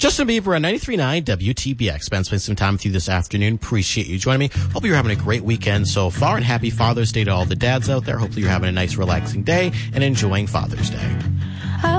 Justin Bieber on 93.9 WTBX. Spent some time with you this afternoon. Appreciate you joining me. Hope you're having a great weekend so far, and happy Father's Day to all the dads out there. Hopefully you're having a nice, relaxing day and enjoying Father's Day.